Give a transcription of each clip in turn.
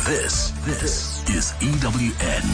This is EWN.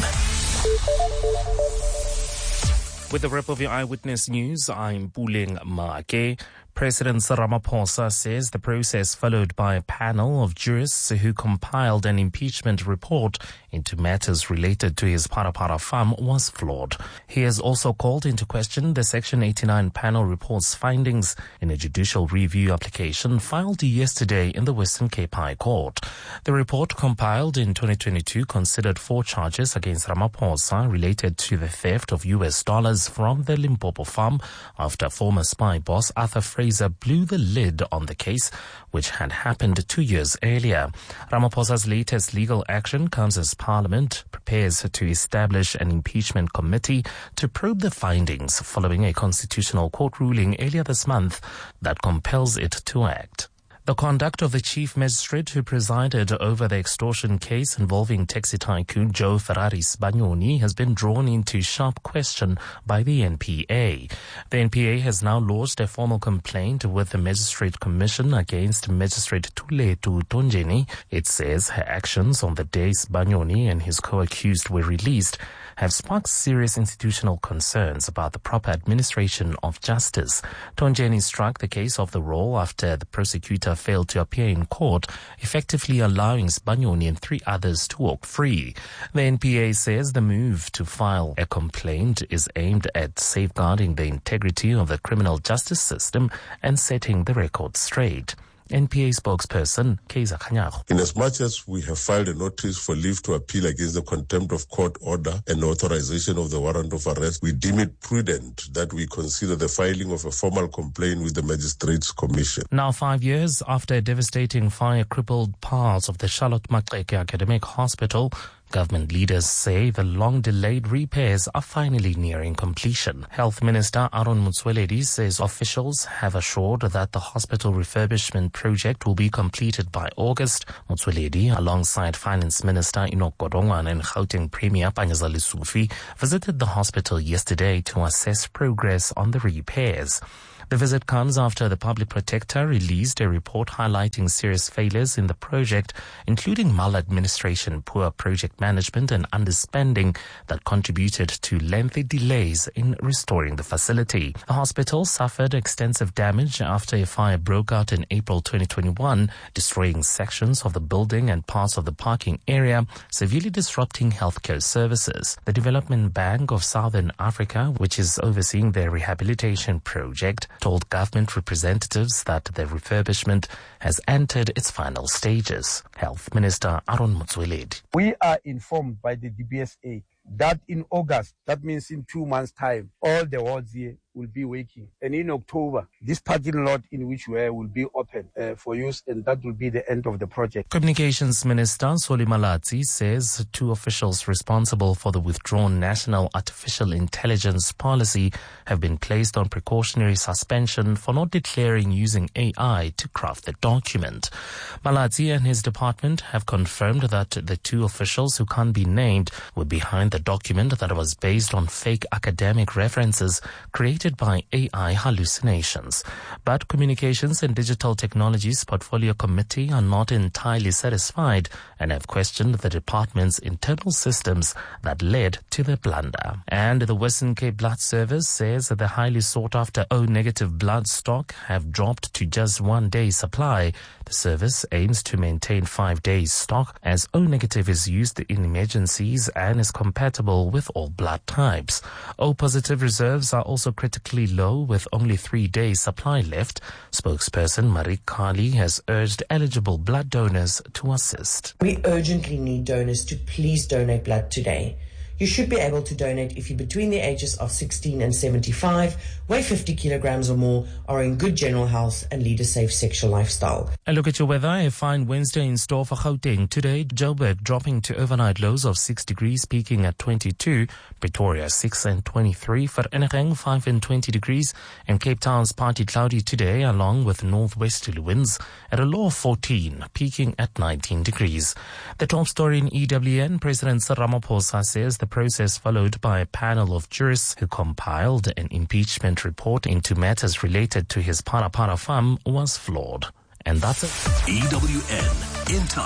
With the wrap of your Eyewitness News, I'm Puleng Maake. President Ramaphosa says the process followed by a panel of jurists who compiled an impeachment report into matters related to his Parapara farm was flawed. He has also called into question the Section 89 panel report's findings in a judicial review application filed yesterday in the Western Cape High Court. The report, compiled in 2022, considered 4 charges against Ramaphosa related to the theft of US dollars from the Limpopo farm after former spy boss Arthur Fraser blew the lid on the case, which had happened 2 years earlier. Ramaphosa's latest legal action comes as Parliament prepares to establish an impeachment committee to probe the findings following a constitutional court ruling earlier this month that compels it to act. The conduct of the chief magistrate who presided over the extortion case involving taxi tycoon Joe Ferraris Banyoni has been drawn into sharp question by the NPA. The NPA has now lodged a formal complaint with the Magistrate Commission against Magistrate Thuletu Tonjeni. It says her actions on the days Banyoni and his co-accused were released have sparked serious institutional concerns about the proper administration of justice. Tonjeni struck the case off the roll after the prosecutor failed to appear in court, effectively allowing Banyoni and 3 others to walk free. The NPA says the move to file a complaint is aimed at safeguarding the integrity of the criminal justice system and setting the record straight. NPA spokesperson Kaiser Khanyago. Inasmuch as we have filed a notice for leave to appeal against the contempt of court order and authorization of the warrant of arrest, we deem it prudent that we consider the filing of a formal complaint with the Magistrates Commission. Now 5 years after a devastating fire crippled parts of the Charlotte Maxeke Academic Hospital, government leaders say the long-delayed repairs are finally nearing completion. Health Minister Aaron Motsoaledi says officials have assured that the hospital refurbishment project will be completed by August. Motsoaledi, alongside Finance Minister Enoch Godongwana and Gauteng Premier Panyaza Lesufi, visited the hospital yesterday to assess progress on the repairs. The visit comes after the Public Protector released a report highlighting serious failures in the project, including maladministration, poor project management and underspending that contributed to lengthy delays in restoring the facility. The hospital suffered extensive damage after a fire broke out in April 2021, destroying sections of the building and parts of the parking area, severely disrupting healthcare services. The Development Bank of Southern Africa, which is overseeing the rehabilitation project, told government representatives that the refurbishment has entered its final stages. Health Minister Aaron Motsoaledi. We are informed by the DBSA that in August, that means in 2 months' time, all the wards here will be working. And in October, this parking lot in which we are will be open for use, and that will be the end of the project. Communications Minister Solly Malatsi says 2 officials responsible for the withdrawn National Artificial Intelligence Policy have been placed on precautionary suspension for not declaring using AI to craft the document. Malatsi and his department have confirmed that the 2 officials who can't be named were behind the document that was based on fake academic references created by AI hallucinations. But Communications and Digital Technologies Portfolio Committee are not entirely satisfied and have questioned the department's internal systems that led to the blunder. And the Western Cape Blood Service says that the highly sought-after O-negative blood stock have dropped to just 1 day's supply. The service aims to maintain 5 days stock as O-negative is used in emergencies and is compatible with all blood types. O-positive reserves are also critically low with only 3 days supply left. Spokesperson Marie Kali has urged eligible blood donors to assist. We urgently need donors to please donate blood today. You should be able to donate if you're between the ages of 16 and 75, weigh 50 kilograms or more, are in good general health and lead a safe sexual lifestyle. A look at your weather. A fine Wednesday in store for Gauteng. Today, Joburg dropping to overnight lows of 6 degrees, peaking at 22. Pretoria 6 and 23. Vereeniging 5 and 20 degrees. And Cape Town's partly cloudy today, along with northwesterly winds at a low of 14, peaking at 19 degrees. The top story in EWN, President Cyril Ramaphosa says the process followed by a panel of jurists who compiled an impeachment report into matters related to his Parapara farm was flawed. And that's it. EWN, in touch.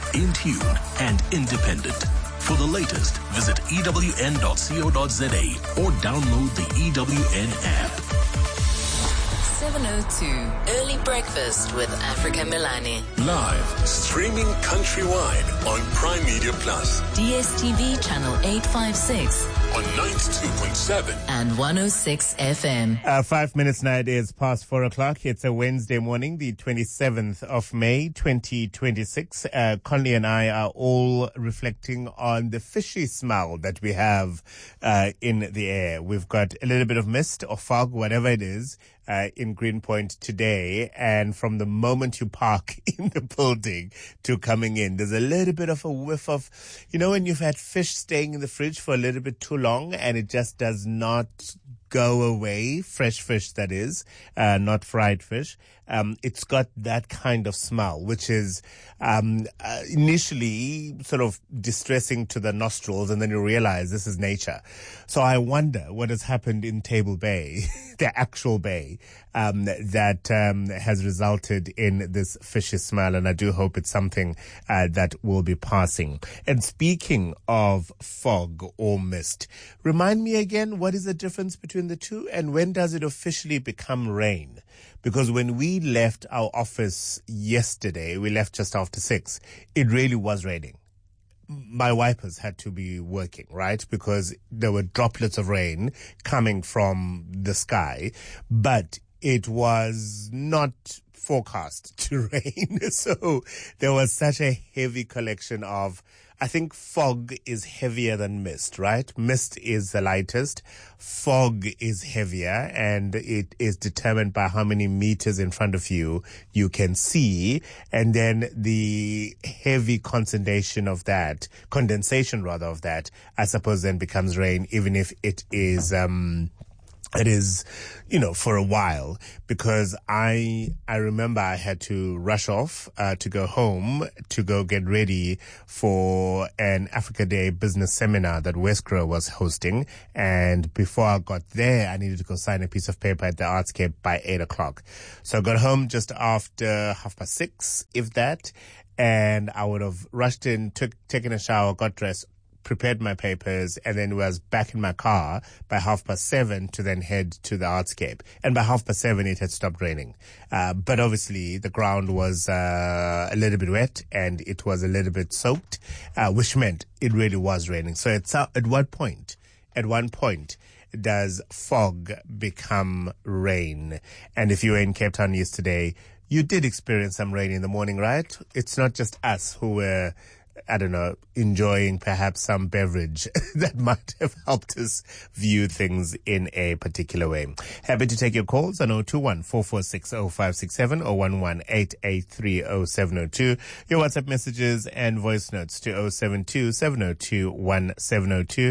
in tune and independent. For the latest, visit ewn.co.za or download the EWN app. 702 Early Breakfast with Africa Milani. Live, streaming countrywide on Prime Media Plus. DSTV channel 856 on 92.7 and 106 FM. 5 minutes now, it is past 4 o'clock. It's a Wednesday morning, the 27th of May, 2026. Conley and I are all reflecting on the fishy smell that we have in the air. We've got a little bit of mist or fog, whatever it is, in Greenpoint today. And from the moment you park in the building to coming in, there's a little bit of a whiff of, you know, when you've had fish staying in the fridge for a little bit too long and it just does not go away, fresh fish that is, not fried fish. It's got that kind of smell, which is initially sort of distressing to the nostrils, and then you realize this is nature. So I wonder what has happened in Table Bay, the actual bay, that has resulted in this fishy smell, and I do hope it's something that will be passing. And speaking of fog or mist, remind me again, what is the difference between the two, and when does it officially become rain? Because when we left our office yesterday, we left just after 6, it really was raining. My wipers had to be working, right? Because there were droplets of rain coming from the sky, but it was not forecast to rain. So there was such a heavy collection of, I think fog is heavier than mist, right? Mist is the lightest. Fog is heavier, and it is determined by how many meters in front of you can see. And then the heavy condensation of that, I suppose then becomes rain, even if it is, you know, for a while, because I remember I had to rush off to go home to go get ready for an Africa Day business seminar that Westgrow was hosting. And before I got there, I needed to go sign a piece of paper at the Artscape by 8 o'clock. So I got home just after 6:30, if that, and I would have rushed in, taken a shower, got dressed, prepared my papers, and then was back in my car by 7:30 to then head to the Artscape. And by 7:30 it had stopped raining. But obviously the ground was a little bit wet and it was a little bit soaked, which meant it really was raining. So at one point, does fog become rain? And if you were in Cape Town yesterday, you did experience some rain in the morning, right? It's not just us who were, I don't know, enjoying perhaps some beverage that might have helped us view things in a particular way. Happy to take your calls on 021-446-0567 or 118-883-0702. Your WhatsApp messages and voice notes to 072-702-1702,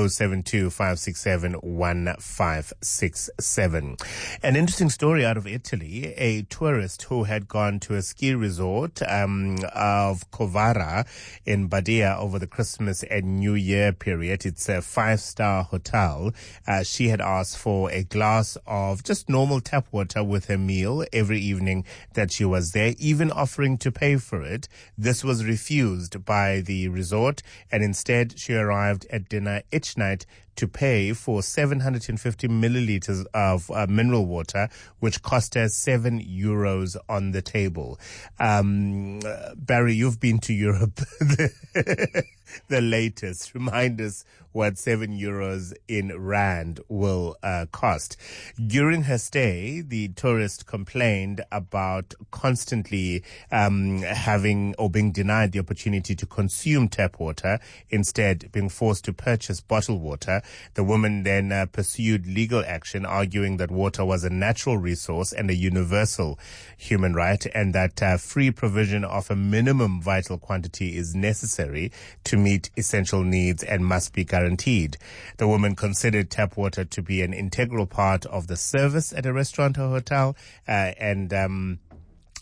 072-567-1567. An interesting story out of Italy. A tourist who had gone to a ski resort of Covara in Badia over the Christmas and New Year period. It's a 5-star hotel. She had asked for a glass of just normal tap water with her meal every evening that she was there, even offering to pay for it. This was refused by the resort, and instead she arrived at dinner each night to pay for 750 milliliters of mineral water, which cost her €7 on the table. Barry, you've been to Europe. The latest. Remind us what €7 in rand will cost. During her stay, the tourist complained about constantly having or being denied the opportunity to consume tap water, instead being forced to purchase bottled water. The woman then pursued legal action, arguing that water was a natural resource and a universal human right, and that free provision of a minimum vital quantity is necessary to meet essential needs and must be guaranteed. The woman considered tap water to be an integral part of the service at a restaurant or hotel, and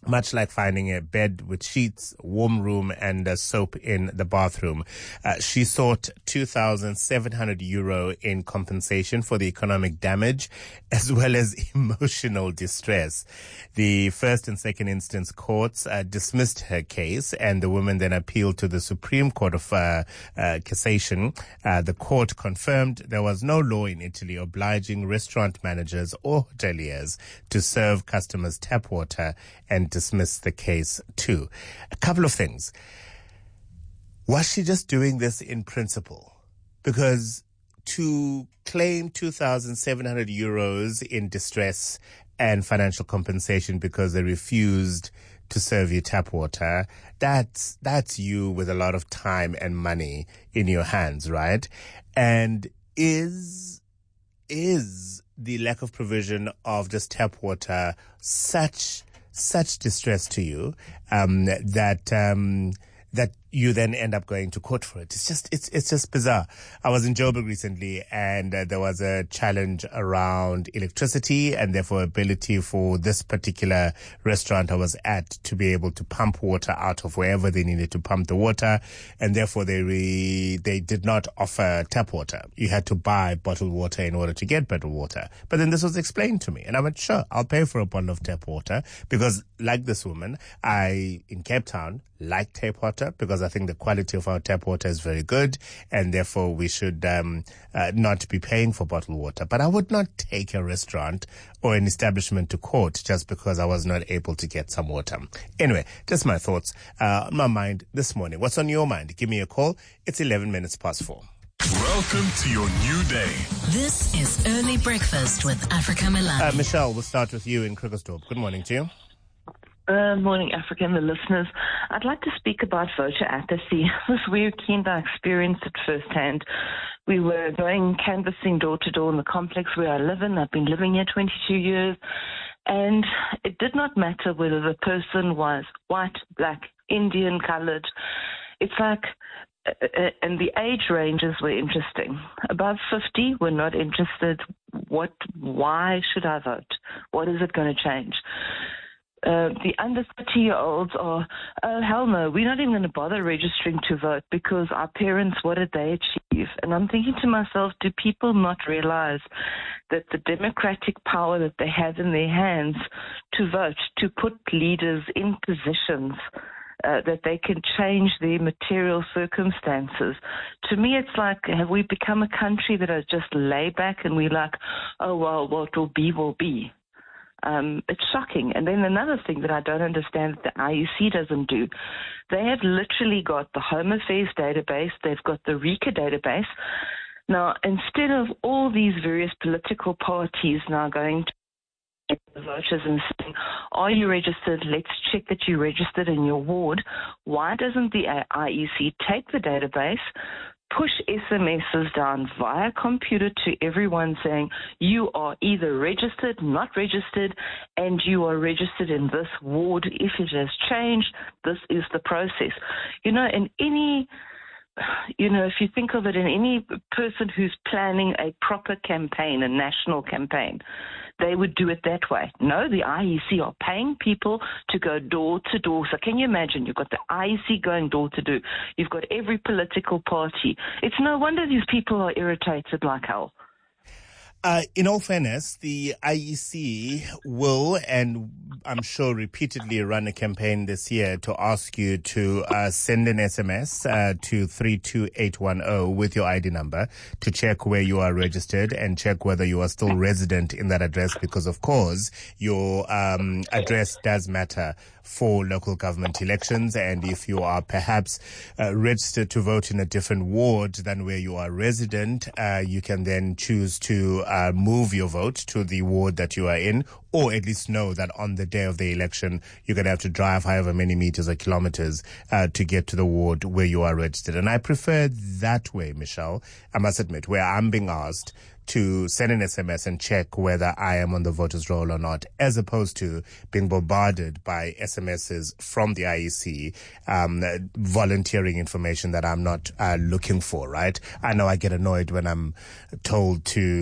much like finding a bed with sheets, warm room, and soap in the bathroom. She sought €2,700 in compensation for the economic damage as well as emotional distress. The first and second instance courts dismissed her case, and the woman then appealed to the Supreme Court of Cassation. The court confirmed there was no law in Italy obliging restaurant managers or hoteliers to serve customers tap water, and dismiss the case too. A couple of things. Was she just doing this in principle? Because to claim €2,700 in distress and financial compensation because they refused to serve you tap water, that's you with a lot of time and money in your hands, right? And is the lack of provision of just tap water such distress to you that you then end up going to court for it? It's just bizarre. I was in Joburg recently, and there was a challenge around electricity and therefore ability for this particular restaurant I was at to be able to pump water out of wherever they needed to pump the water, and therefore they did not offer tap water. You had to buy bottled water in order to get bottled water. But then this was explained to me, and I went, sure, I'll pay for a bottle of tap water, because like this woman, in Cape Town, like tap water because I think the quality of our tap water is very good, and therefore we should not be paying for bottled water. But I would not take a restaurant or an establishment to court just because I was not able to get some water. Anyway, just my thoughts on my mind this morning. What's on your mind? Give me a call. It's 11:04. Welcome to your new day. This is Early Breakfast with Africa Milani. Michelle, we'll start with you in Krugersdorp. Good morning to you. Morning, Africa and the listeners. I'd like to speak about voter apathy. This weekend I experienced it firsthand. We were going canvassing door to door in the complex where I live in. I've been living here 22 years. And it did not matter whether the person was white, black, Indian, colored. It's like, and the age ranges were interesting. Above 50 were not interested. Why should I vote? What is it going to change? The under 30-year-olds are, oh, hell no, we're not even going to bother registering to vote because our parents, what did they achieve? And I'm thinking to myself, do people not realize that the democratic power that they have in their hands to vote, to put leaders in positions that they can change their material circumstances? To me, it's like, have we become a country that are just lay back and we're like, oh, well, what will be, will be. It's shocking. And then another thing that I don't understand that the IEC doesn't do, they have literally got the Home Affairs database, they've got the RICA database. Now, instead of all these various political parties now going to the voters and saying, are you registered? Let's check that you're registered in your ward. Why doesn't the IEC take the database, push SMSs down via computer to everyone saying you are either registered, not registered, and you are registered in this ward. If it has changed, this is the process. In any, if you think of it, in any person who's planning a proper campaign, a national campaign, they would do it that way. No, the IEC are paying people to go door to door. So can you imagine? You've got the IEC going door to door. You've got every political party. It's no wonder these people are irritated like hell. In all fairness, the IEC will, and I'm sure repeatedly, run a campaign this year to ask you to send an SMS to 32810 with your ID number to check where you are registered and check whether you are still resident in that address, because, of course, your address does matter for local government elections. And if you are perhaps registered to vote in a different ward than where you are resident, you can then choose to move your vote to the ward that you are in, or at least know that on the day of the election, you're going to have to drive however many meters or kilometers to get to the ward where you are registered. And I prefer that way, Michelle, I must admit, where I'm being asked to send an SMS and check whether I am on the voters roll or not, as opposed to being bombarded by SMSs from the IEC, volunteering information that I'm not looking for, right? I know I get annoyed when I'm told to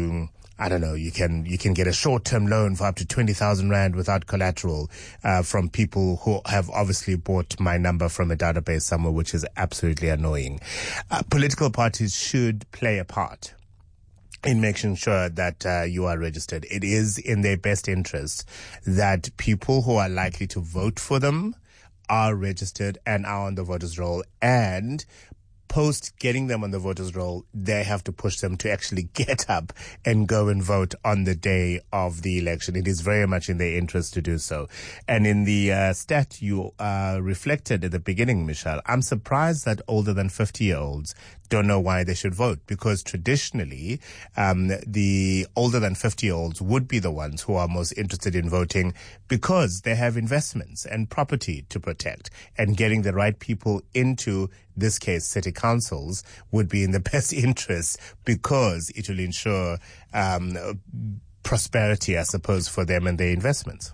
I don't know, you can get a short-term loan for up to 20,000 Rand without collateral from people who have obviously bought my number from a database somewhere, which is absolutely annoying. Political parties should play a part in making sure that you are registered. It is in their best interest that people who are likely to vote for them are registered and are on the voters' roll, and post getting them on the voters' roll, they have to push them to actually get up and go and vote on the day of the election. It is very much in their interest to do so. And in the stat you reflected at the beginning, Michelle, I'm surprised that older than 50-year-olds don't know why they should vote, because traditionally the older than 50-year-olds would be the ones who are most interested in voting, because they have investments and property to protect, and getting the right people into this case city councils would be in the best interest, because it will ensure prosperity, I suppose, for them and their investments.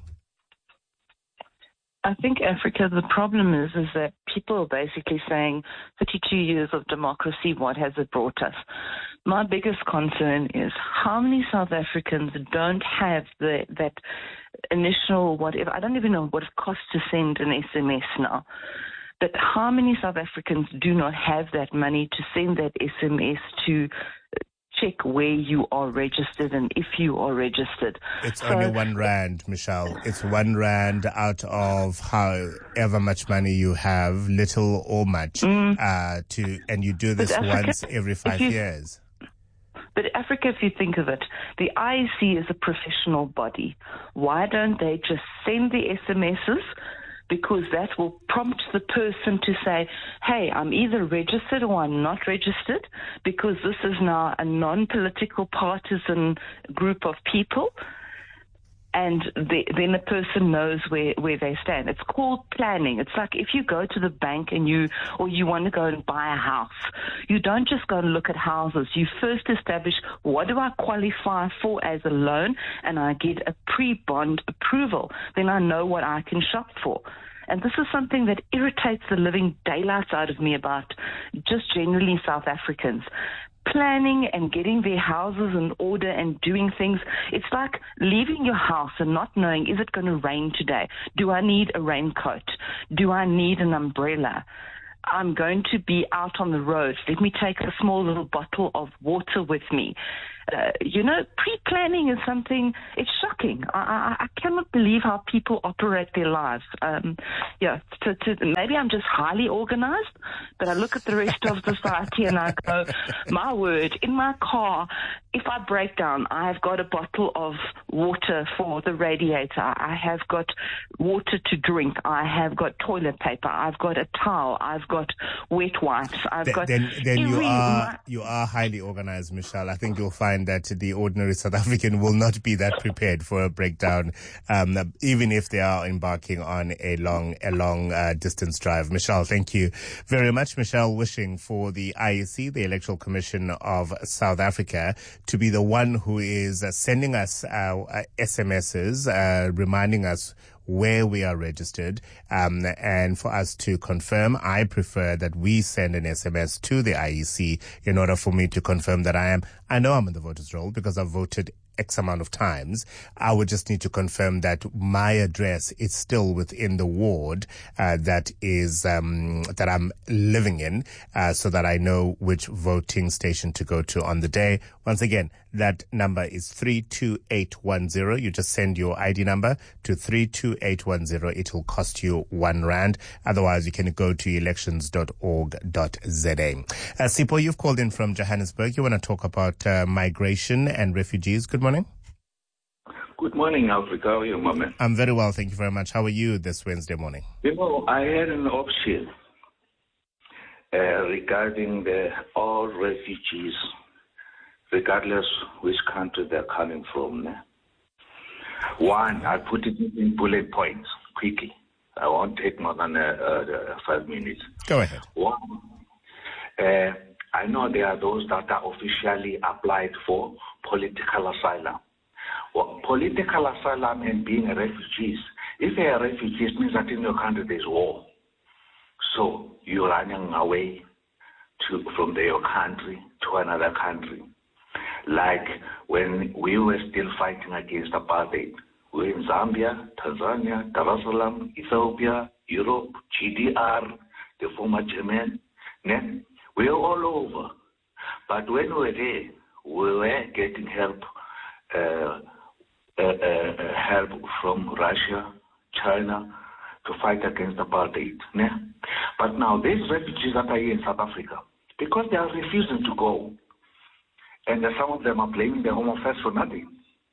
I think, Africa, the problem is that people are basically saying 32 years of democracy, what has it brought us? My biggest concern is how many South Africans don't have that initial whatever. I don't even know what it costs to send an SMS now. But how many South Africans do not have that money to send that SMS to check where you are registered and if you are registered? It's only R1, Michelle. It's R1 out of however much money you have, little or much, and you do this once every 5 years. But Africa, if you think of it, the IEC is a professional body. Why don't they just send the SMSs? Because that will prompt the person to say, hey, I'm either registered or I'm not registered, because this is now a non-political partisan group of people. And then the person knows where they stand. It's called planning. It's like if you go to the bank and you want to go and buy a house, you don't just go and look at houses. You first establish, what do I qualify for as a loan, and I get a pre-bond approval. Then I know what I can shop for. And this is something that irritates the living daylights out of me about just generally South Africans. Planning and getting their houses in order and doing things. It's like leaving your house and not knowing, is it going to rain today? Do I need a raincoat? Do I need an umbrella? I'm going to be out on the road. Let me take a small little bottle of water with me. Pre-planning is something, it's shocking. I cannot believe how people operate their lives. Maybe I'm just highly organized, but I look at the rest of society and I go, my word, in my car, if I break down, I've got a bottle of water for the radiator. I have got water to drink. I have got toilet paper. I've got a towel. I've got wet wipes. You are highly organized, Michelle. I think you'll find that the ordinary South African will not be that prepared for a breakdown, even if they are embarking on a long distance drive. Michelle, thank you very much. Michelle wishing for the IEC, the Electoral Commission of South Africa, to be the one who is sending us SMSs, reminding us where we are registered, and for us to confirm. I prefer that we send an SMS to the IEC in order for me to confirm that I know I'm in the voters' roll because I've voted X amount of times. I would just need to confirm that my address is still within the ward that I'm living in, so that I know which voting station to go to on the day. Once again, that number is 32810. You just send your ID number to 32810. It will cost you R1. Otherwise, you can go to elections.org.za. Sipho, you've called in from Johannesburg. You want to talk about migration and refugees. Good morning. Good morning, Africa. How are you, Mama? I'm very well, thank you very much. How are you this Wednesday morning? I had an option regarding all refugees, regardless which country they're coming from. One, I put it in bullet points quickly. I won't take more than 5 minutes. Go ahead. One, I know there are those that are officially applied for political asylum. Well, political asylum and being a refugee, if they are refugees, means that in your country there's war. So you're running away from your country to another country. like when we were still fighting against apartheid. We're in Zambia, Tanzania, Dar es Salaam, Ethiopia, Europe, GDR, the former German. We're all over. But when we were there, we were getting help from Russia, China, to fight against apartheid. But now these refugees that are here in South Africa, because they are refusing to go, and some of them are blaming the Home Affairs for nothing.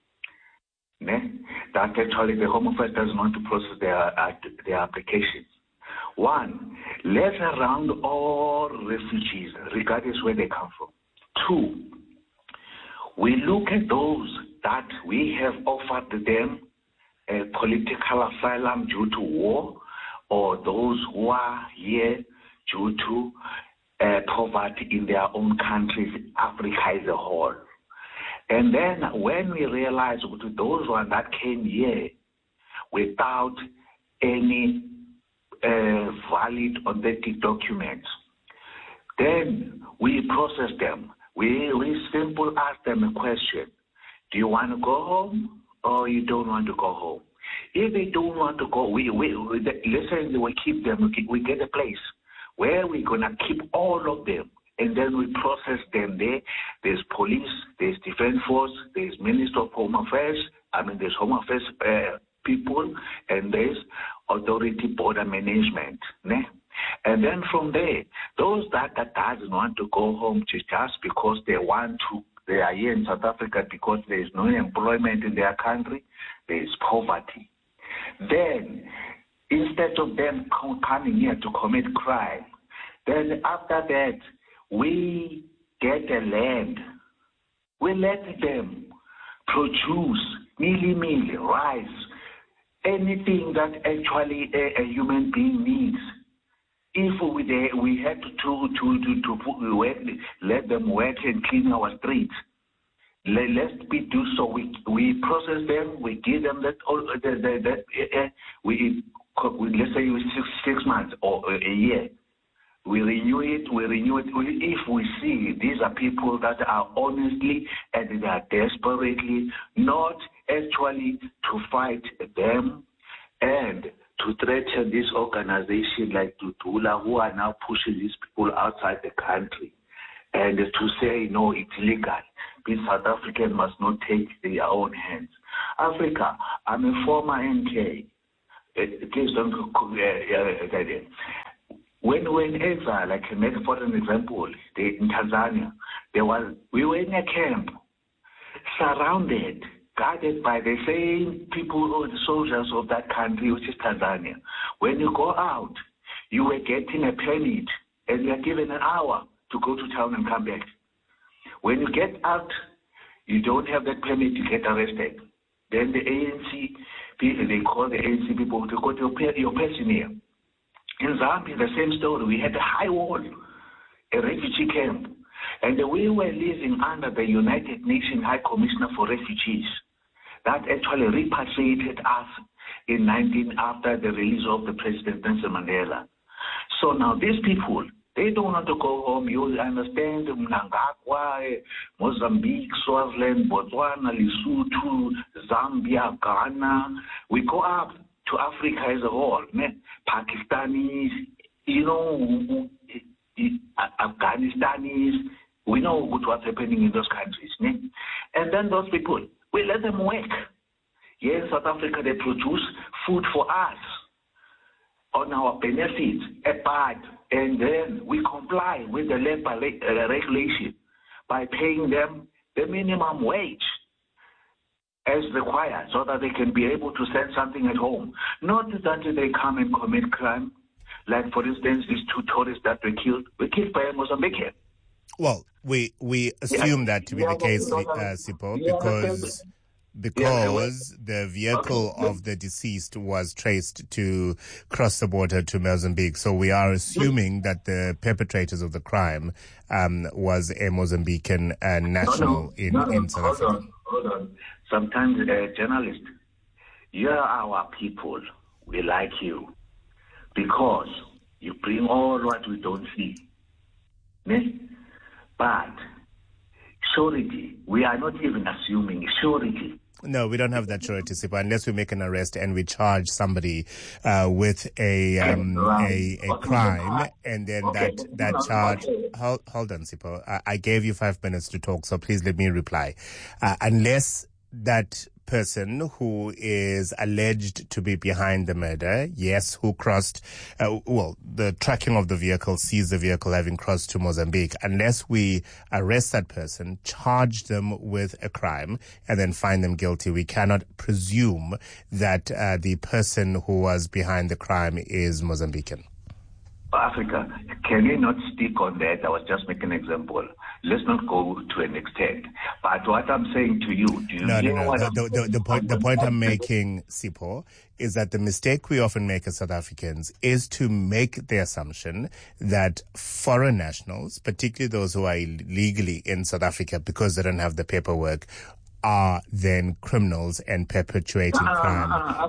That actually the Home Affairs doesn't want to process their applications. One, let's round all refugees, regardless where they come from. Two, we look at those that we have offered them political asylum due to war, or those who are here due to poverty in their own countries, Africa as a whole. And then when we realize those ones that came here without any valid authentic documents, then we process them. We simply ask them a question. Do you want to go home or you don't want to go home? If they don't want to go, let's say we keep them, we get a place where we're going to keep all of them, and then we process them there. There's police, there's defense force, there's Minister of Home Affairs, there's Home Affairs people, and there's authority border management. And then from there, those that doesn't want to go home just because they want to, they are here in South Africa because there is no employment in their country, there is poverty. Then, instead of them coming here to commit crime, then after that, we get a land. We let them produce mealy, rice, anything that actually a human being needs. If we had to let them work and clean our streets, let's do so. We process them. We give them that. Let's say 6 months or a year. We renew it. If we see these are people that are honestly and they are desperately not actually to fight them and to threaten this organization like Tutula, who are now pushing these people outside the country, and to say, no, it's illegal. These South Africans must not take their own hands. Africa, I'm a former NK. Please don't when we were in exile, I can make for an example, in Tanzania, we were in a camp, surrounded, guarded by the same people or the soldiers of that country, which is Tanzania. When you go out, you were getting a permit, and you are given an hour to go to town and come back. When you get out, you don't have that permit, you get arrested. Then the ANC people, they call the ANC people to go to your person here. In Zambia, the same story. We had a high wall, a refugee camp, and we were living under the United Nations High Commissioner for Refugees. That actually repatriated us after the release of the President Nelson Mandela. So now these people, they don't want to go home. You understand, Mnangagwa, Mozambique, Swaziland, Botswana, Lesotho, Zambia, Ghana. We go up to Africa as a whole, Pakistanis, Afghanistanis. We know what's happening in those countries. And then those people, we let them work. Here in South Africa, they produce food for us on our benefits, and then we comply with the labor regulation by paying them the minimum wage as required, so that they can be able to send something at home. Not that they come and commit crime, like, for instance, these 2 tourists that were killed by a Mozambican. Well, we assume that to be the case, Sipho, because the vehicle of the deceased was traced to cross the border to Mozambique. So we are assuming that the perpetrators of the crime was a Mozambican national in South Africa. Hold on. Sometimes, journalists, you are our people. We like you because you bring all what we don't see. But surety. We are not even assuming surety. No, we don't have that surety, Sipho, unless we make an arrest and we charge somebody with a crime, and then that charge. Hold on, Sipho. I gave you 5 minutes to talk, so please let me reply. Unless that person who is alleged to be behind the murder, yes, who crossed, the tracking of the vehicle sees the vehicle having crossed to Mozambique. Unless we arrest that person, charge them with a crime, and then find them guilty, we cannot presume that the person who was behind the crime is Mozambican. Africa, can we not stick on that? I was just making an example. Let's not go to an extent. But what I'm saying to you, The point I'm making, Sipho, is that the mistake we often make as South Africans is to make the assumption that foreign nationals, particularly those who are illegally in South Africa because they don't have the paperwork, are then criminals and perpetuating crime.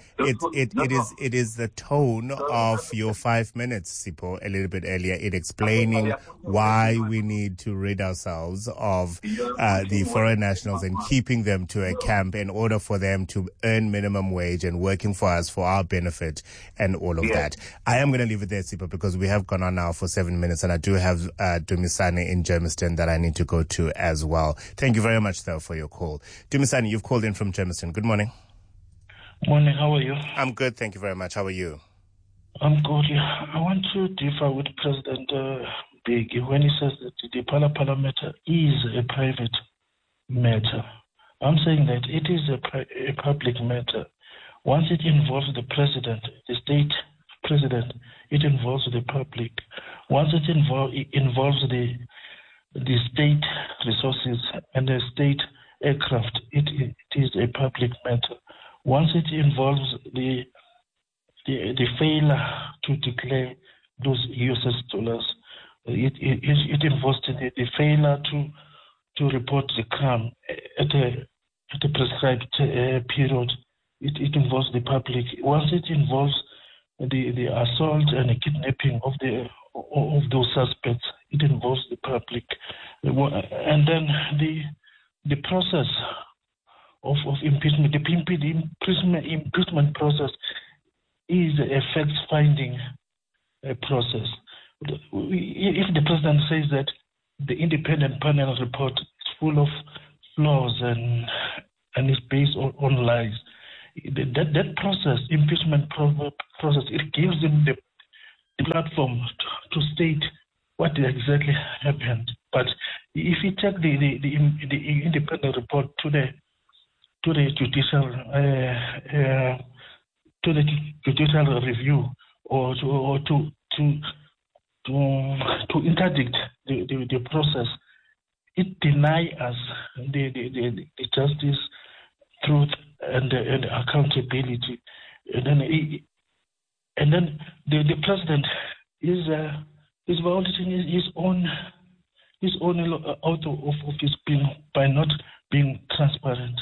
It is the tone of your 5 minutes, Sipho, a little bit earlier, in explaining why we need to rid ourselves of the foreign nationals and keeping them to a camp in order for them to earn minimum wage and working for us for our benefit and all of that. I am going to leave it there, Sipho, because we have gone on now for 7 minutes, and I do have Dumisani in Germiston that I need to go to as well. Thank you very much, though, for your call. Dumisani, you've called in from Germiston. Good morning. Morning, how are you? I'm good, thank you very much. How are you? I'm good, yeah. I want to differ with President Biggie when he says that the Phala matter is a private matter. I'm saying that it is a public matter. Once it involves the president, the state president, it involves the public. Once it involves the state resources and the state aircraft, it is a public matter. Once it involves the failure to declare those USS dollars, it involves the failure to report the crime at a prescribed period. It involves the public. Once it involves the assault and the kidnapping of those suspects, it involves the public. And then the process of impeachment, the impeachment process is a fact-finding process. If the president says that the independent panel report is full of flaws and is based on lies, that process, impeachment process, it gives them the platform to state what exactly happened. But if you take the independent report to the judicial review, or to interdict the process, it denies us the justice, truth, and accountability. And then the president is violating his own out of his being by not being transparent.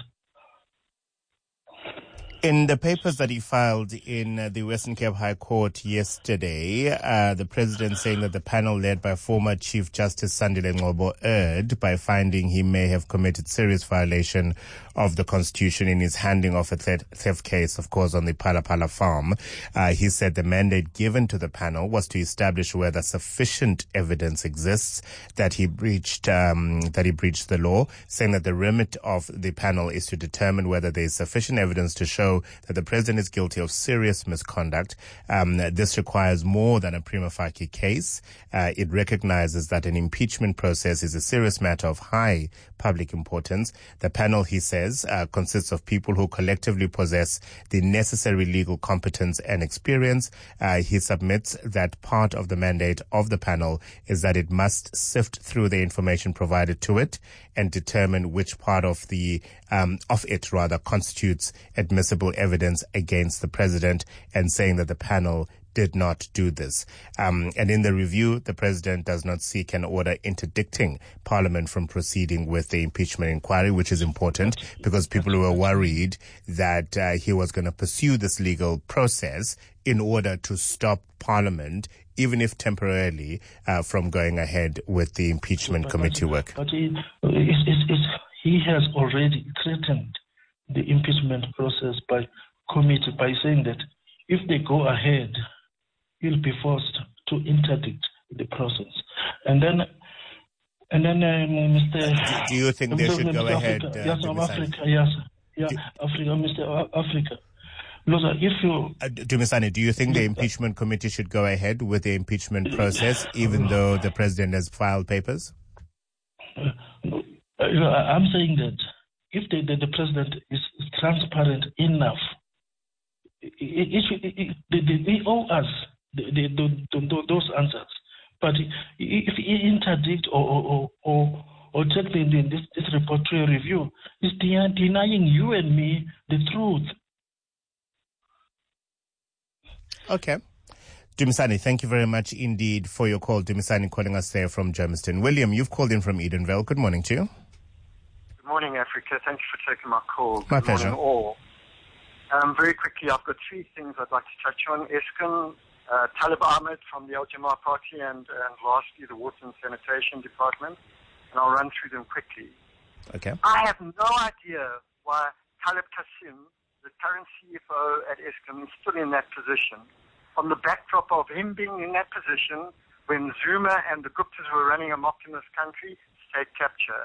In the papers that he filed in the Western Cape High Court yesterday, the president saying that the panel led by former Chief Justice Sandile Ngcobo erred by finding he may have committed serious violation of the Constitution in his handing off a theft case, of course, on the Phala farm. He said the mandate given to the panel was to establish whether sufficient evidence exists that he breached the law, saying that the remit of the panel is to determine whether there is sufficient evidence to show that the president is guilty of serious misconduct. This requires more than a prima facie case. It recognizes that an impeachment process is a serious matter of high public importance. The panel, he says, consists of people who collectively possess the necessary legal competence and experience. He submits that part of the mandate of the panel is that it must sift through the information provided to it and determine which part of it constitutes admissible evidence against the president, and saying that the panel did not do this. And in the review, the president does not seek an order interdicting Parliament from proceeding with the impeachment inquiry, which is important because people were worried that he was going to pursue this legal process in order to stop Parliament even if temporarily, from going ahead with the impeachment committee work? But he has already threatened the impeachment process by saying that if they go ahead, he'll be forced to interdict the process. And then Mr. Do you think they should go ahead? Yes, Africa. Yes, yeah, Africa, Mr. Africa. Loza, if you... Dumisani, do you think the impeachment committee should go ahead with the impeachment process, even though the president has filed papers? I'm saying that if the president is transparent enough, they owe us those answers. But if he interdict or take this report to a review, it's denying you and me the truth. Okay. Dumisani, thank you very much indeed for your call. Dumisani calling us there from Germiston. William, you've called in from Edenvale. Good morning to you. Good morning, Africa. Thank you for taking my call. My pleasure. Good morning, all. Very quickly, I've got three things I'd like to touch on. Eskom, Talib Ahmed from the Al-Jamaa Party, and lastly, the Water and Sanitation Department. And I'll run through them quickly. Okay. I have no idea why Talib Kasim, the current CFO at Eskom, is still in that position. On the backdrop of him being in that position when Zuma and the Guptas were running amok in this country, state capture.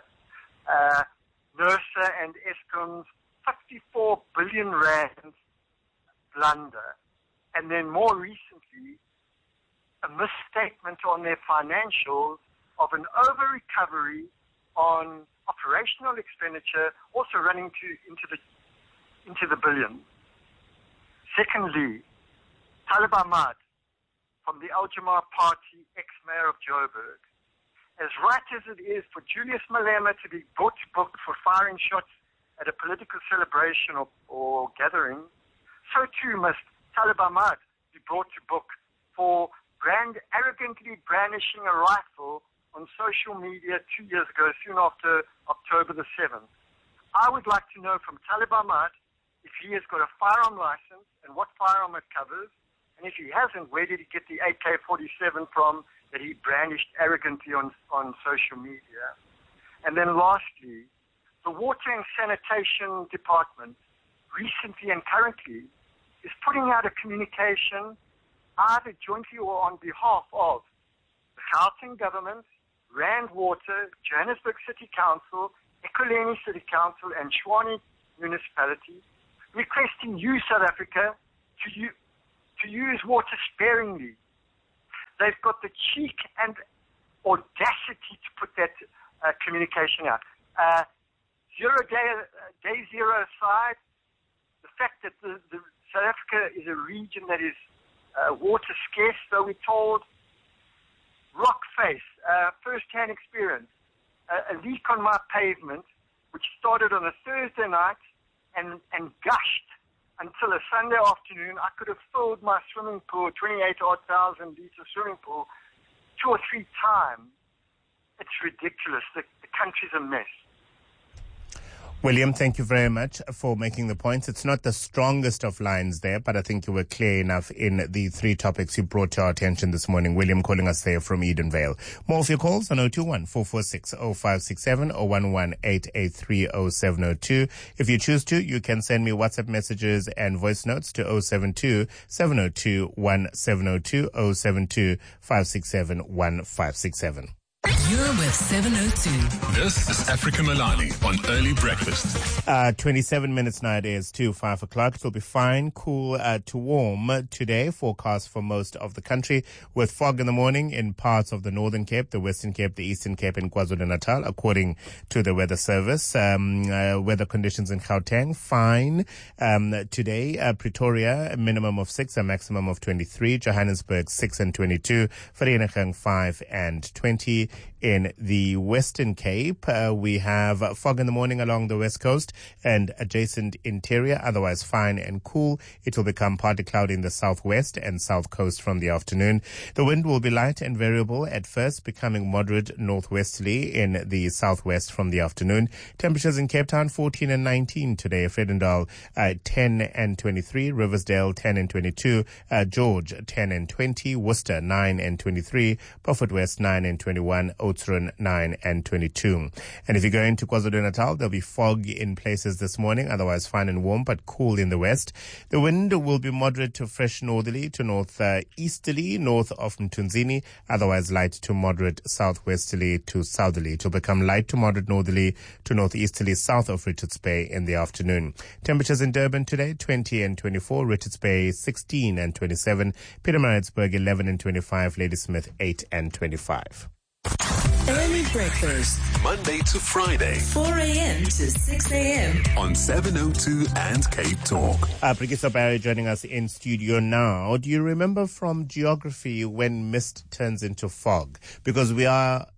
NERSA and Eskom's 54 billion rand blunder. And then more recently, a misstatement on their financials of an over-recovery on operational expenditure, also running into the billions. Secondly, Talib Ahmad from the Al-Jamaa Party, ex-mayor of Joburg. As right as it is for Julius Malema to be brought to book for firing shots at a political celebration or gathering, so too must Talib Ahmad be brought to book for arrogantly brandishing a rifle on social media 2 years ago, soon after October the 7th. I would like to know from Talib Ahmad if he has got a firearm license and what firearm it covers, and if he hasn't, where did he get the AK-47 from that he brandished arrogantly on social media? And then lastly, the Water and Sanitation Department recently and currently is putting out a communication either jointly or on behalf of the Gauteng government, Rand Water, Johannesburg City Council, Ekurhuleni City Council, and Tshwane Municipality, requesting you, South Africa, to use water sparingly. They've got the cheek and audacity to put that communication out. Day zero aside, the fact that the South Africa is a region that is water scarce, though we're told, rock face, first-hand experience, a leak on my pavement, which started on a Thursday night and gushed until a Sunday afternoon. I could have filled my swimming pool, 28,000 litre swimming pool, 2 or 3 times. It's ridiculous. The country's a mess. William, thank you very much for making the points. It's not the strongest of lines there, but I think you were clear enough in the 3 topics you brought to our attention this morning. William calling us there from Edenvale. More of your calls on 021-446-0567 or 118830702. If you choose to, you can send me WhatsApp messages and voice notes to 072-702-1702, 072-567-1567. You're with 702. This is Africa Milani on Early Breakfast. 27 minutes now, it is to 5 o'clock. It will be fine, cool to warm today. Forecast for most of the country with fog in the morning in parts of the Northern Cape, the Western Cape, the Eastern Cape and KwaZulu-Natal, according to the Weather Service. Weather conditions in Gauteng, fine. Today, Pretoria, a minimum of 6, a maximum of 23. Johannesburg, 6 and 22. Vereeniging, 5 and 20. In the Western Cape, we have fog in the morning along the west coast and adjacent interior, otherwise fine and cool. It will become partly cloudy in the southwest and south coast from the afternoon. The wind will be light and variable at first, becoming moderate northwesterly in the southwest from the afternoon. Temperatures in Cape Town 14 and 19 today. Vredendal 10 and 23, Riversdale 10 and 22, George 10 and 20, Worcester 9 and 23, Beaufort West 9 and 21, Oudtshoorn 9 and 22. And if you go into KwaZulu-Natal, there'll be fog in places this morning, otherwise fine and warm, but cool in the west. The wind will be moderate to fresh northerly to northeasterly, north of Mtunzini, otherwise light to moderate southwesterly to southerly. It will become light to moderate northerly to northeasterly south of Richards Bay in the afternoon. Temperatures in Durban today, 20 and 24, Richards Bay 16 and 27, Pietermaritzburg 11 and 25, Ladysmith 8 and 25. Early breakfast, Monday to Friday, 4 a.m. to 6 a.m. on 702 and Cape Talk. Brigitte Barry joining us in studio now. Do you remember from geography when mist turns into fog? Because we are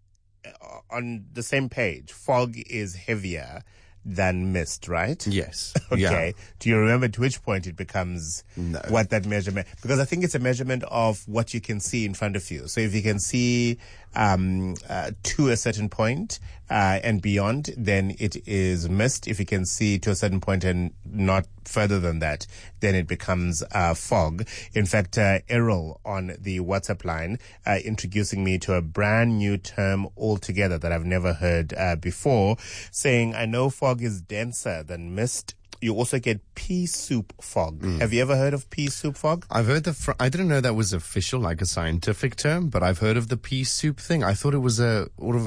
on the same page. Fog is heavier than mist, right? Yes. Okay. Yeah. Do you remember to which point it becomes what that measurement? Because I think it's a measurement of what you can see in front of you. So if you can see to a certain point and beyond, then it is mist. If you can see to a certain point and not further than that, then it becomes fog. In fact, Errol on the WhatsApp line introducing me to a brand new term altogether that I've never heard before, saying, I know fog is denser than mist. You also get pea soup fog. Have you ever heard of pea soup fog? I've heard I didn't know that was official, like a scientific term, but I've heard of the pea soup thing. I thought it was an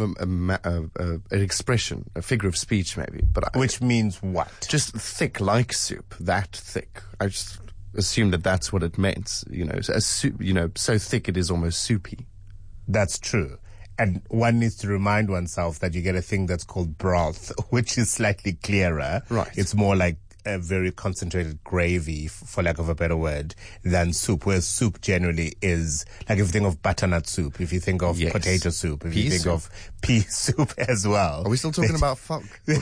expression, a figure of speech maybe. Which means what? Just thick like soup, that thick. I just assumed that that's what it meant. You know, a soup, so thick it is almost soupy. That's true. And one needs to remind oneself that you get a thing that's called broth, which is slightly clearer. Right. It's more like a very concentrated gravy, for lack of a better word, than soup, whereas soup generally is, like if you think of butternut soup, if you think of potato soup, if you think of pea soup as well. Are we still talking about fog? They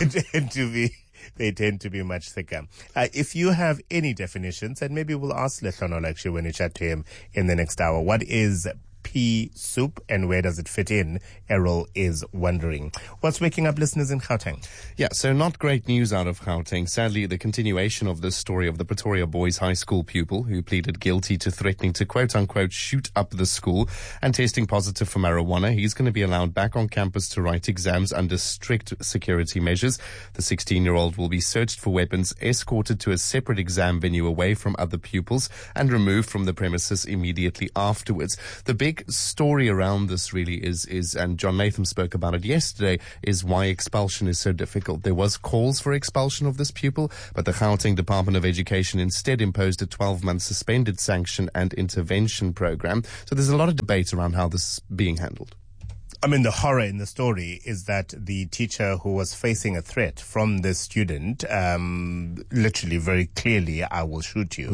tend to be much thicker. If you have any definitions, and maybe we'll ask Lehlono actually when we chat to him in the next hour, what is pea soup and where does it fit in? Errol is wondering. What's waking up listeners in Gauteng? Yeah, so not great news out of Gauteng. Sadly, the continuation of this story of the Pretoria Boys High School pupil who pleaded guilty to threatening to quote-unquote shoot up the school and testing positive for marijuana. He's going to be allowed back on campus to write exams under strict security measures. The 16-year-old will be searched for weapons, escorted to a separate exam venue away from other pupils, and removed from the premises immediately afterwards. The big story around this really is, and John Latham spoke about it yesterday, is why expulsion is so difficult. There was calls for expulsion of this pupil, but the Gauteng Department of Education instead imposed a 12-month suspended sanction and intervention program. So there's a lot of debate around how this is being handled. I mean, the horror in the story is that the teacher who was facing a threat from this student, literally very clearly, I will shoot you,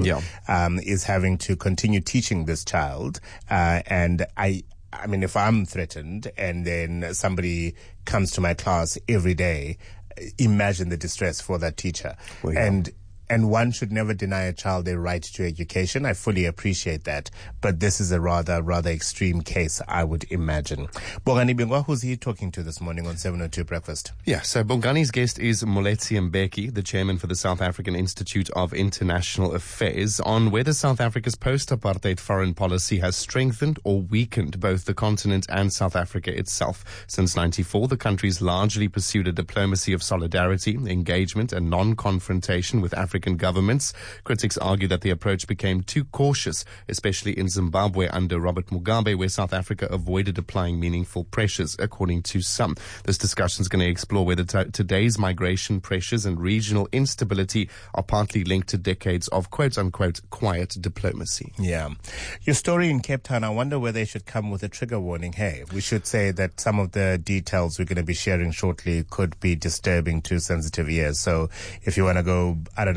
is having to continue teaching this child. And I mean, if I'm threatened and then somebody comes to my class every day, imagine the distress for that teacher. Well, yeah. And one should never deny a child their right to education. I fully appreciate that. But this is a rather extreme case, I would imagine. Bongani Bingwa, who's he talking to this morning on 702 Breakfast? Yeah, so Bongani's guest is Moletsi Mbeki, the chairman for the South African Institute of International Affairs, on whether South Africa's post-apartheid foreign policy has strengthened or weakened both the continent and South Africa itself. Since 1994, the country's largely pursued a diplomacy of solidarity, engagement, and non-confrontation with African governments. Critics argue that the approach became too cautious, especially in Zimbabwe under Robert Mugabe, where South Africa avoided applying meaningful pressures, according to some. This discussion is going to explore whether today's migration pressures and regional instability are partly linked to decades of quote-unquote quiet diplomacy. Yeah. Your story in Cape Town, I wonder whether they should come with a trigger warning. Hey, we should say that some of the details we're going to be sharing shortly could be disturbing to sensitive ears. So if you want to go, I don't know,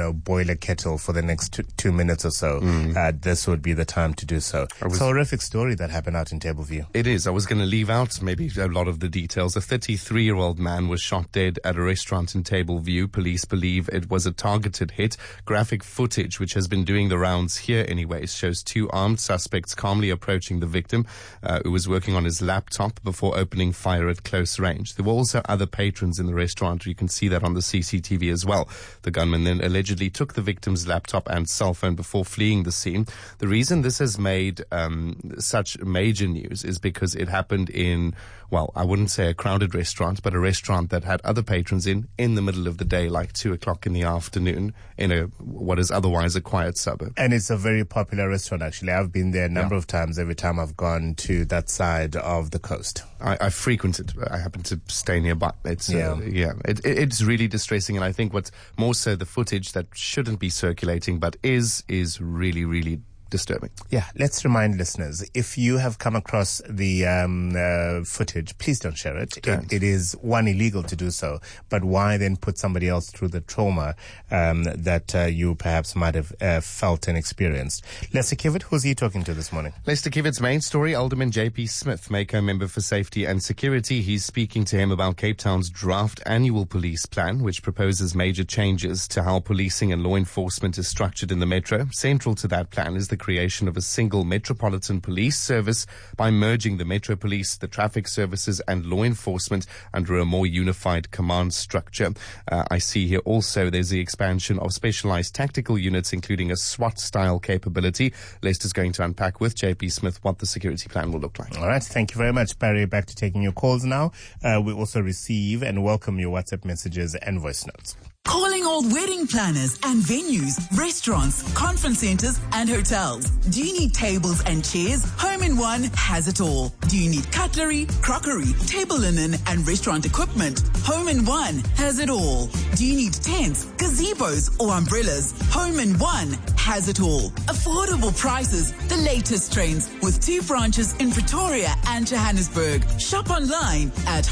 boil a kettle for the next 2 minutes or so, this would be the time to do so. It's a horrific story that happened out in Tableview. It is. I was going to leave out maybe a lot of the details. A 33-year-old man was shot dead at a restaurant in Tableview. Police believe it was a targeted hit. Graphic footage, which has been doing the rounds here anyways, shows 2 armed suspects calmly approaching the victim, who was working on his laptop before opening fire at close range. There were also other patrons in the restaurant. You can see that on the CCTV as well. The gunman then allegedly took the victim's laptop and cell phone before fleeing the scene. The reason this has made such major news is because it happened in, well, I wouldn't say a crowded restaurant, but a restaurant that had other patrons in the middle of the day, like 2 o'clock in the afternoon, in what is otherwise a quiet suburb. And it's a very popular restaurant, actually. I've been there a number of times every time I've gone to that side of the coast. I frequented. I happen to stay nearby. It's it's really distressing, and I think what's more so the footage that shouldn't be circulating, but is really, really disturbing. Yeah, let's remind listeners, if you have come across the footage, please don't share it. It is, one, illegal to do so, but why then put somebody else through the trauma that you perhaps might have felt and experienced? Lester Kivitt, who's he talking to this morning? Lester Kivitt's main story, Alderman JP Smith, Mako member for Safety and Security. He's speaking to him about Cape Town's draft annual police plan, which proposes major changes to how policing and law enforcement is structured in the metro. Central to that plan is the creation of a single metropolitan police service by merging the Metro Police, the traffic services and law enforcement under a more unified command structure. I see here also there's the expansion of specialized tactical units, including a SWAT-style capability. Lester's going to unpack with JP Smith what the security plan will look like. All right. Thank you very much, Barry. Back to taking your calls now. We also receive and welcome your WhatsApp messages and voice notes. Calling all wedding planners and venues, restaurants, conference centers and hotels. Do you need tables and chairs? Home in One has it all. Do you need cutlery, crockery, table linen and restaurant equipment? Home in One has it all. Do you need tents, gazebos or umbrellas? Home in One has it all. Affordable prices, the latest trends with 2 branches in Pretoria and Johannesburg. Shop online at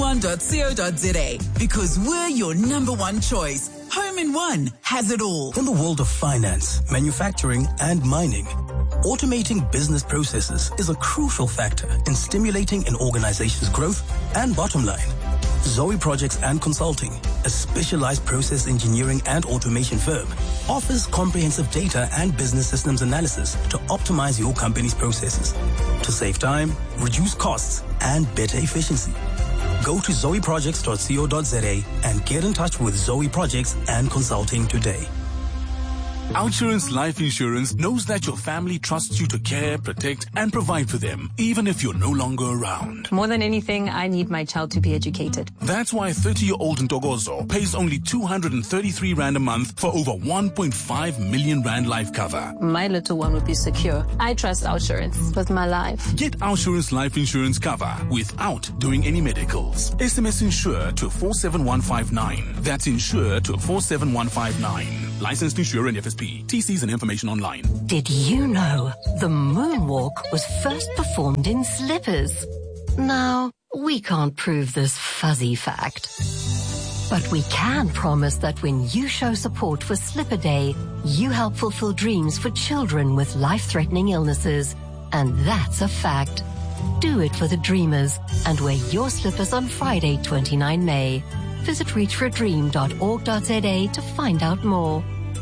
homein1.co.za because we're your number one choice. Home in One has it all. In the world of finance, manufacturing, and mining, automating business processes is a crucial factor in stimulating an organization's growth and bottom line. Zoe Projects and Consulting, a specialized process engineering and automation firm, offers comprehensive data and business systems analysis to optimize your company's processes, to save time, reduce costs, and better efficiency. Go to zoeprojects.co.za and get in touch with Zoe Projects and Consulting today. Outsurance Life Insurance knows that your family trusts you to care, protect, and provide for them, even if you're no longer around. More than anything, I need my child to be educated. That's why 30-year-old Ntogozo pays only 233 Rand a month for over 1.5 million Rand life cover. My little one would be secure. I trust Outsurance with my life. Get Outsurance Life Insurance cover without doing any medicals. SMS insure to 47159. That's insure to 47159. Licensed insurer and FSP. TCs and information online. Did you know the moonwalk was first performed in slippers? Now, we can't prove this fuzzy fact. But we can promise that when you show support for Slipper Day, you help fulfill dreams for children with life-threatening illnesses. And that's a fact. Do it for the dreamers and wear your slippers on Friday, 29 May. Visit reachforadream.org.za to find out more.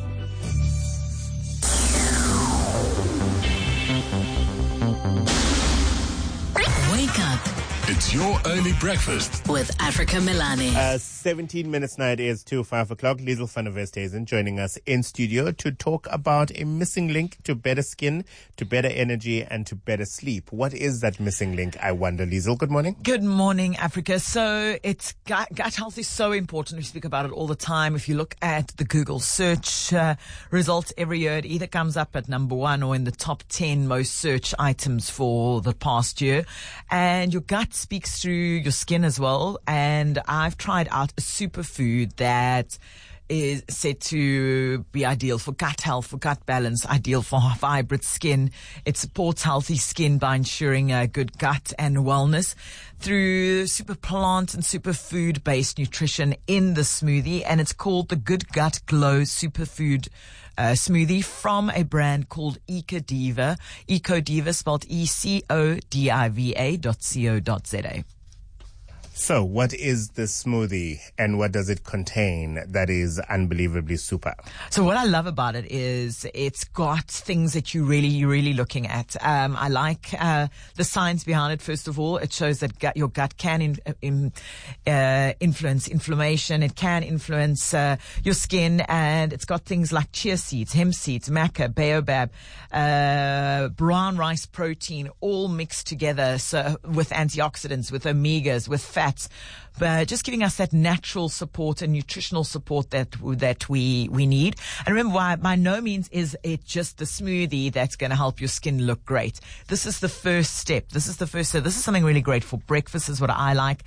Wake up. It's your early breakfast with Africa Milani. 17 minutes now, it is to 5 o'clock. Liesl van der Westhuizen joining us in studio to talk about a missing link to better skin, to better energy, and to better sleep. What is that missing link, I wonder, Liesl? Good morning. Good morning, Africa. So it's gut health is so important. We speak about it all the time. If you look at the Google search results every year, it either comes up at number 1 or in the top 10 most search items for the past year. And your gut speaks through your skin as well. And I've tried out a superfood that is said to be ideal for gut health, for gut balance, ideal for vibrant skin. It supports healthy skin by ensuring good gut and wellness through super plant and superfood based nutrition in the smoothie. And it's called the Good Gut Glow Superfood smoothie from a brand called EcoDiva. EcoDiva spelled ECODIVA.co.za. So what is the smoothie and what does it contain that is unbelievably super? So what I love about it is it's got things that you're really looking at. I like the science behind it. First of all, it shows that your gut can influence inflammation. It can influence your skin, and it's got things like chia seeds, hemp seeds, maca, baobab, brown rice protein, all mixed together. So with antioxidants, with omegas, with fats, but just giving us that natural support and nutritional support that we need. And remember, by no means is it just the smoothie that's going to help your skin look great. This is the first step. This is something really great for breakfast, is what I like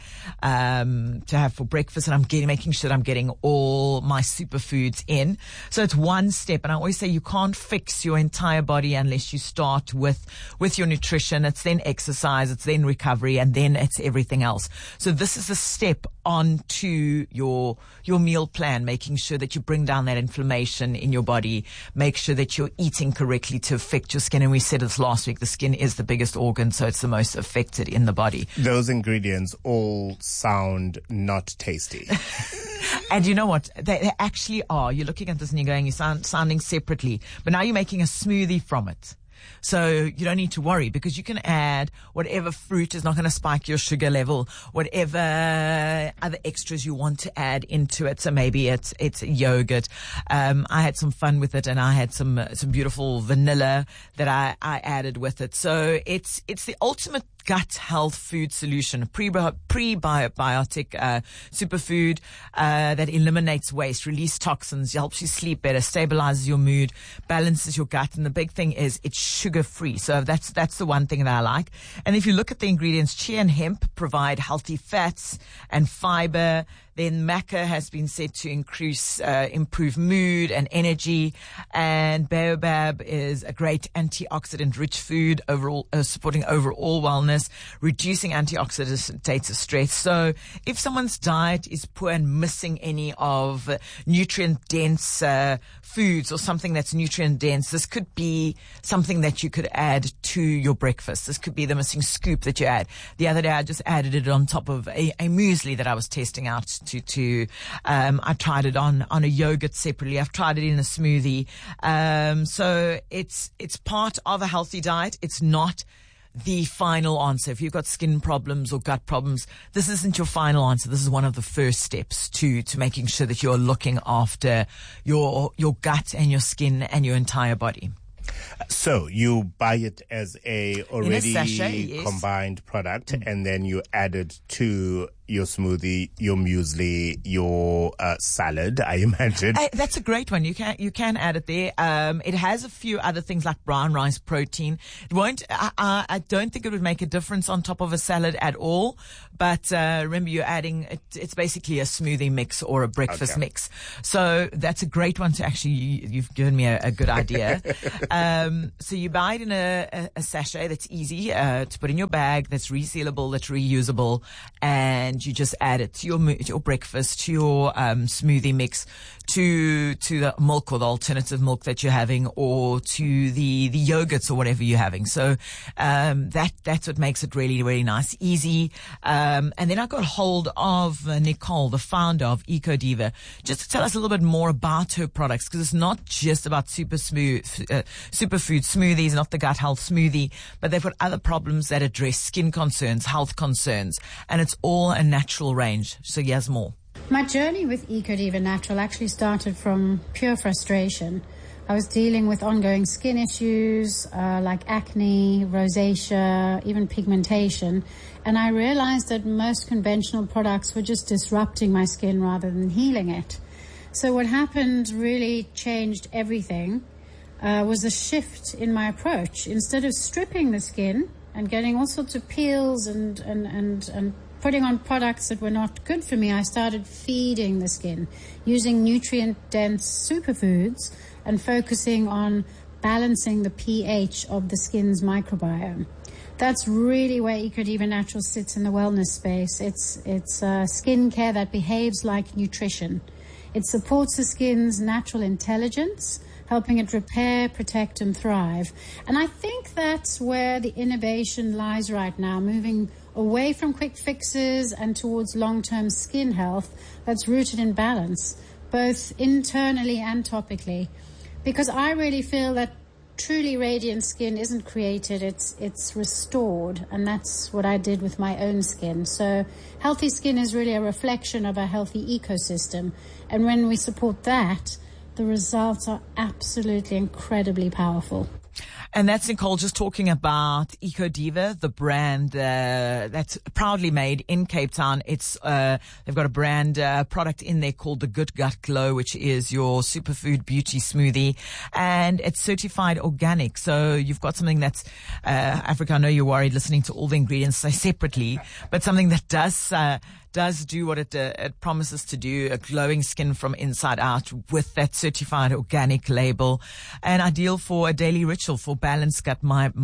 to have for breakfast, and I'm making sure that I'm getting all my superfoods in. So it's one step, and I always say you can't fix your entire body unless you start with your nutrition. It's then exercise, it's then recovery, and then it's everything else. So this is a step onto your meal plan, making sure that you bring down that inflammation in your body, make sure that you're eating correctly to affect your skin. And we said this last week, the skin is the biggest organ, so it's the most affected in the body. Those ingredients all sound not tasty. And you know what? They actually are. You're looking at this and you're going, you're sounding separately, but now you're making a smoothie from it. So you don't need to worry, because you can add whatever fruit is not going to spike your sugar level, whatever other extras you want to add into it. So maybe it's yogurt. I had some fun with it, and I had some beautiful vanilla that I added with it. So it's the ultimate gut health food solution, prebiotic superfood that eliminates waste, release toxins, helps you sleep better, stabilizes your mood, balances your gut, and the big thing is it's sugar-free. So that's the one thing that I like. And if you look at the ingredients, chia and hemp provide healthy fats and fiber. Then maca has been said to improve mood and energy, and baobab is a great antioxidant-rich food, overall supporting overall wellness, reducing antioxidant states of stress. So if someone's diet is poor and missing any of nutrient-dense foods or something that's nutrient-dense, this could be something that you could add to your breakfast. This could be the missing scoop that you add. The other day, I just added it on top of a muesli that I was testing out. I tried it on a yogurt separately. I've tried it in a smoothie. So it's part of a healthy diet. It's not the final answer. If you've got skin problems or gut problems, this isn't your final answer. This is one of the first steps to making sure that you're looking after your gut and your skin and your entire body. So you buy it as a already sachet, yes, combined product, and then you add it to your smoothie, your muesli, your salad, I imagine. That's a great one. You can add it there. It has a few other things like brown rice protein. It won't. I don't think it would make a difference on top of a salad at all. But remember, you're adding. It's basically a smoothie mix or a breakfast mix. So that's a great one to actually. You've given me a good idea. So you buy it in a sachet that's easy to put in your bag, that's resealable, that's reusable, and you just add it to your breakfast, to your smoothie mix, to the milk or the alternative milk that you're having, or to the yogurts or whatever you're having. So that's what makes it really, really nice, easy. And then I got hold of Nicole, the founder of EcoDiva, just to tell us a little bit more about her products, because it's not just about superfood smoothies, not the gut health smoothie, but they've got other problems that address skin concerns, health concerns, and it's all a natural range. So here's more. My journey with EcoDiva Natural actually started from pure frustration. I was dealing with ongoing skin issues like acne, rosacea, even pigmentation, and I realized that most conventional products were just disrupting my skin rather than healing it. So what happened really changed everything. Was a shift in my approach. Instead of stripping the skin and getting all sorts of peels and putting on products that were not good for me, I started feeding the skin using nutrient-dense superfoods and focusing on balancing the pH of the skin's microbiome. That's really where EcoDiva Natural sits in the wellness space. It's skincare that behaves like nutrition. It supports the skin's natural intelligence, helping it repair, protect, and thrive. And I think that's where the innovation lies right now, moving away from quick fixes and towards long-term skin health that's rooted in balance, both internally and topically. Because I really feel that truly radiant skin isn't created, it's restored, and that's what I did with my own skin. So healthy skin is really a reflection of a healthy ecosystem, and when we support that, the results are absolutely incredibly powerful. And that's Nicole just talking about EcoDiva, the brand that's proudly made in Cape Town. It's they've got a brand product in there called the Good Gut Glow, which is your superfood beauty smoothie, and it's certified organic. So you've got something that's Africa, I know you're worried listening to all the ingredients separately, but something that does do what it promises to do, a glowing skin from inside out with that certified organic label, and ideal for a daily ritual for balanced gut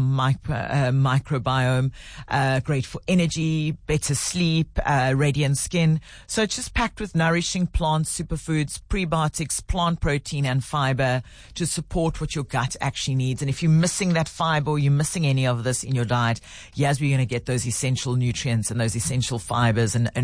microbiome, great for energy, better sleep, radiant skin. So it's just packed with nourishing plant superfoods, prebiotics, plant protein and fiber to support what your gut actually needs. And if you're missing that fiber or you're missing any of this in your diet, yes, we're going to get those essential nutrients and those essential fibers and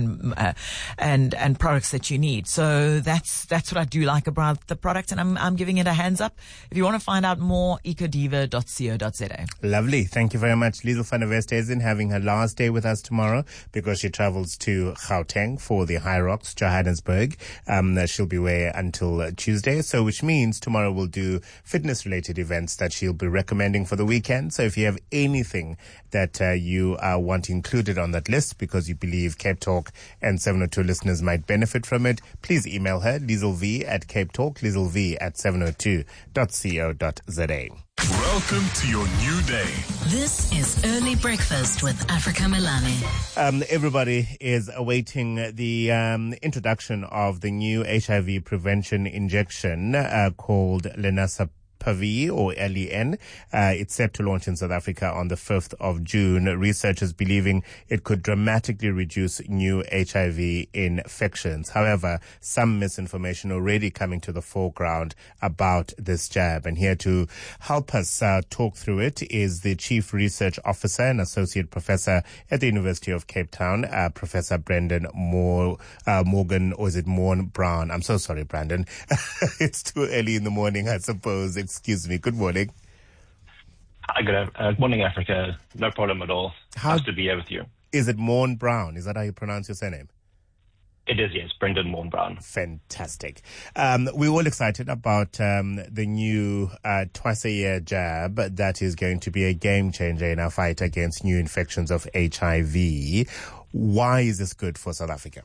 products that you need. So that's what I do like about the product, and I'm giving it a hands up. If you want to find out more, ecodiva.co.za. Lovely. Thank you very much. Liesl van der Westhuizen having her last day with us tomorrow because she travels to Gauteng for the High Rocks, Johannesburg. She'll be away until Tuesday, so which means tomorrow we'll do fitness-related events that she'll be recommending for the weekend. So if you have anything that you want included on that list because you believe Cape Talk and 702 listeners might benefit from it, please email her, LieselV@CapeTalk, LieselV@702.co.za. Welcome to your new day. This is Early Breakfast with Africa Milani. Everybody is awaiting the introduction of the new HIV prevention injection called Lenacapavir, or LEN. It's set to launch in South Africa on the 5th of June. Researchers believing it could dramatically reduce new HIV infections. However, some misinformation already coming to the foreground about this jab. And here to help us talk through it is the Chief Research Officer and Associate Professor at the University of Cape Town, Professor Brendan Morgan, or is it Morn Brown? I'm so sorry, Brandon. It's too early in the morning, I suppose. Excuse me. Good morning. Hi, good morning, Africa. No problem at all. Nice to be here with you. Is it Morn Brown? Is that how you pronounce your surname? It is, yes. Brendan Morn Brown. Fantastic. We're all excited about the new twice-a-year jab that is going to be a game changer in our fight against new infections of HIV. Why is this good for South Africa?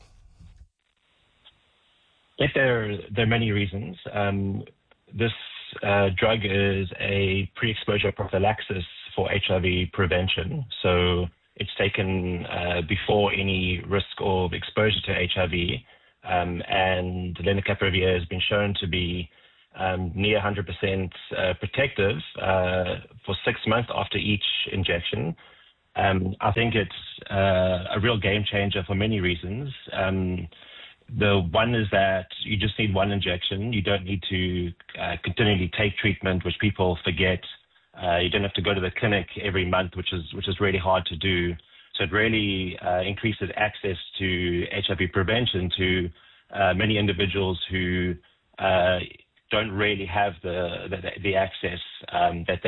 Yes, there are many reasons. This drug is a pre-exposure prophylaxis for HIV prevention. So it's taken before any risk of exposure to HIV. And lenacapavir has been shown to be near 100% protective for 6 months after each injection. I think it's a real game changer for many reasons. The one is that you just need one injection. You don't need to continually take treatment, which people forget. You don't have to go to the clinic every month, which is really hard to do. So it really increases access to HIV prevention to many individuals who don't really have the access that they